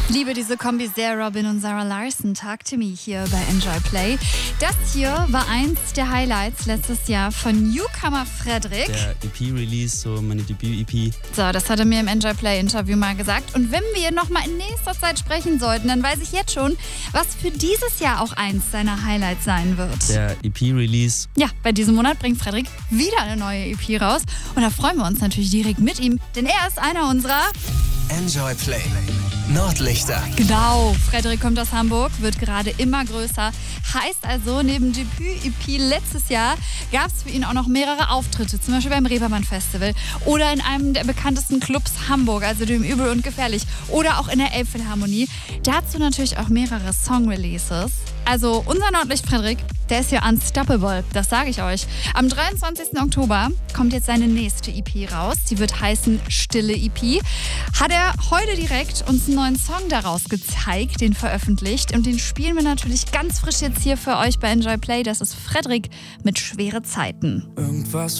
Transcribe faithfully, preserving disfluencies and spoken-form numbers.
Liebe diese Kombi sehr, Robin und Sarah Larson, Talk to Me hier bei Enjoy Play. Das hier war eins der Highlights letztes Jahr von Newcomer Fredrik. Der E P-Release, so meine Debüt-E P. So, das hat er mir im Enjoy Play-Interview mal gesagt. Und wenn wir nochmal in nächster Zeit sprechen sollten, dann weiß ich jetzt schon, was für dieses Jahr auch eins seiner Highlights sein wird. Der E P-Release. Ja, bei diesem Monat bringt Fredrik wieder eine neue E P raus. Und da freuen wir uns natürlich direkt mit ihm, denn er ist einer unserer Enjoy Play. Nordlichter. Genau, Fredrik kommt aus Hamburg, wird gerade immer größer. Heißt also, neben Debüt-E P letztes Jahr gab es für ihn auch noch mehrere Auftritte, zum Beispiel beim Reeperbahn Festival oder in einem der bekanntesten Clubs Hamburg, also dem Übel und Gefährlich, oder auch in der Elbphilharmonie. Dazu natürlich auch mehrere Song-Releases. Also unser Nordlicht Fredrik, der ist ja unstoppable, das sage ich euch. Am dreiundzwanzigsten Oktober kommt jetzt seine nächste E P raus. Die wird heißen Stille E P. Hat er heute direkt uns einen neuen Song daraus gezeigt, den veröffentlicht. Und den spielen wir natürlich ganz frisch jetzt hier für euch bei Enjoy Play. Das ist Fredrik mit Schwere Zeiten. Irgendwas